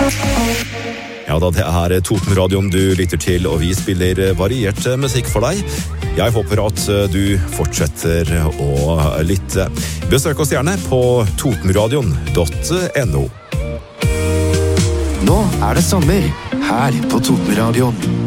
Ja da, det Totenradioen du lytter til, og vi spiller variert musikk for deg. Jeg håper at du fortsetter å lytte. Besøk oss gjerne på totenradioen.no. Nå det sommer, her på Totenradioen.